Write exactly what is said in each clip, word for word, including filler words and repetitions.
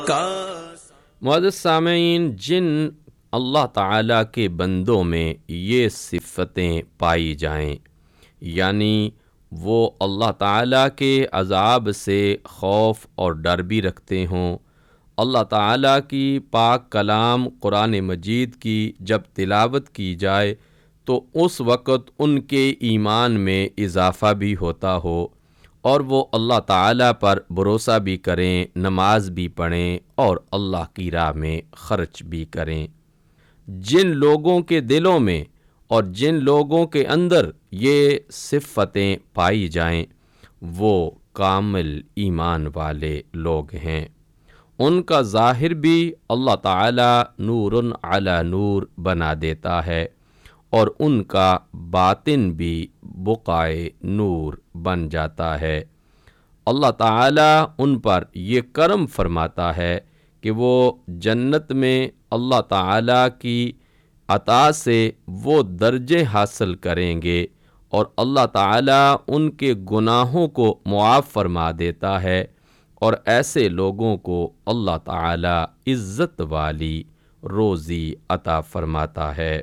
معزز سامعین، جن اللہ تعالیٰ کے بندوں میں یہ صفتیں پائی جائیں، یعنی وہ اللہ تعالیٰ کے عذاب سے خوف اور ڈر بھی رکھتے ہوں، اللہ تعالیٰ کی پاک کلام قرآن مجید کی جب تلاوت کی جائے تو اس وقت ان کے ایمان میں اضافہ بھی ہوتا ہو اور وہ اللہ تعالیٰ پر بھروسہ بھی کریں، نماز بھی پڑھیں اور اللہ کی راہ میں خرچ بھی کریں۔ جن لوگوں کے دلوں میں اور جن لوگوں کے اندر یہ صفتیں پائی جائیں وہ کامل ایمان والے لوگ ہیں۔ ان کا ظاہر بھی اللہ تعالیٰ نور علی نور بنا دیتا ہے اور ان کا باطن بھی بقعۂ نور بن جاتا ہے۔ اللہ تعالیٰ ان پر یہ کرم فرماتا ہے کہ وہ جنت میں اللہ تعالیٰ کی عطا سے وہ درجے حاصل کریں گے اور اللہ تعالیٰ ان کے گناہوں کو معاف فرما دیتا ہے اور ایسے لوگوں کو اللہ تعالیٰ عزت والی روزی عطا فرماتا ہے۔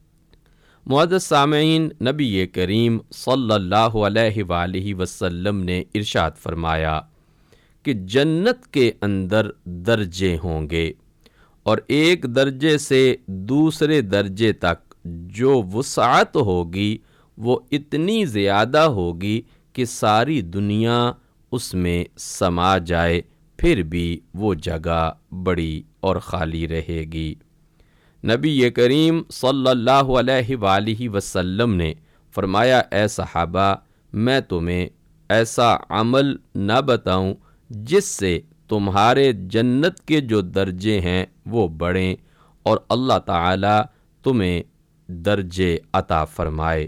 معزز سامعین، نبی کریم صلی اللہ علیہ وآلہ وسلم نے ارشاد فرمایا کہ جنت کے اندر درجے ہوں گے اور ایک درجے سے دوسرے درجے تک جو وسعت ہوگی وہ اتنی زیادہ ہوگی کہ ساری دنیا اس میں سما جائے، پھر بھی وہ جگہ بڑی اور خالی رہے گی۔ نبی کریم صلی اللہ علیہ وآلہ وسلم نے فرمایا، اے صحابہ، میں تمہیں ایسا عمل نہ بتاؤں جس سے تمہارے جنت کے جو درجے ہیں وہ بڑھیں اور اللہ تعالیٰ تمہیں درجے عطا فرمائے۔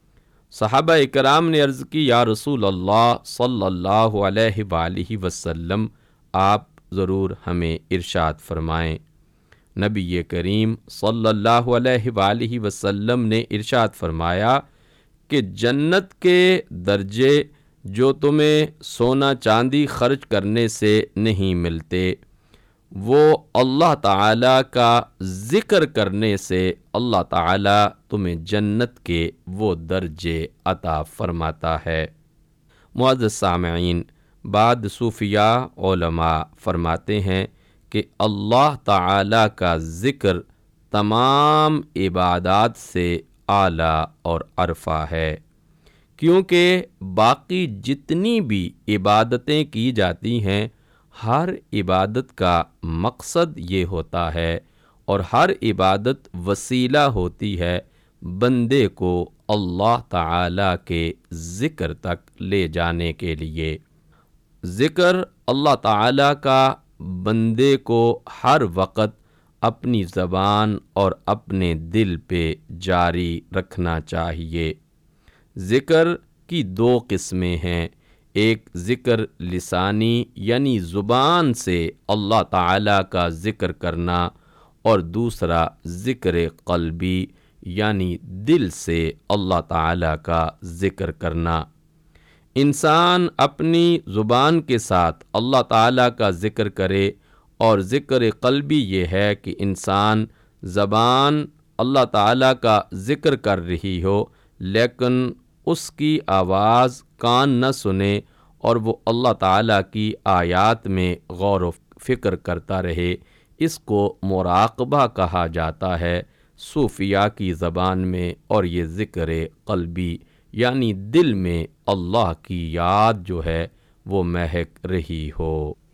صحابہ اکرام نے عرض کی، یا رسول اللہ صلی اللہ علیہ وآلہ وسلم، آپ ضرور ہمیں ارشاد فرمائیں۔ نبی کریم صلی اللہ علیہ وآلہ وسلم نے ارشاد فرمایا کہ جنت کے درجے جو تمہیں سونا چاندی خرچ کرنے سے نہیں ملتے، وہ اللہ تعالیٰ کا ذکر کرنے سے اللہ تعالیٰ تمہیں جنت کے وہ درجے عطا فرماتا ہے۔ معزز سامعین، بعد صوفیاء علماء فرماتے ہیں کہ اللہ تعالیٰ کا ذکر تمام عبادات سے اعلیٰ اور ارفع ہے، کیونکہ باقی جتنی بھی عبادتیں کی جاتی ہیں ہر عبادت کا مقصد یہ ہوتا ہے اور ہر عبادت وسیلہ ہوتی ہے بندے کو اللہ تعالیٰ کے ذکر تک لے جانے کے لیے۔ ذکر اللہ تعالیٰ کا بندے کو ہر وقت اپنی زبان اور اپنے دل پہ جاری رکھنا چاہیے۔ ذکر کی دو قسمیں ہیں، ایک ذکر لسانی یعنی زبان سے اللہ تعالیٰ کا ذکر کرنا اور دوسرا ذکر قلبی یعنی دل سے اللہ تعالیٰ کا ذکر کرنا۔ انسان اپنی زبان کے ساتھ اللہ تعالیٰ کا ذکر کرے اور ذکر قلبی یہ ہے کہ انسان زبان اللہ تعالیٰ کا ذکر کر رہی ہو لیکن اس کی آواز کان نہ سنے اور وہ اللہ تعالیٰ کی آیات میں غور و فکر کرتا رہے، اس کو مراقبہ کہا جاتا ہے صوفیاء کی زبان میں، اور یہ ذکر قلبی یعنی دل میں اللہ کی یاد جو ہے وہ مہک رہی ہو۔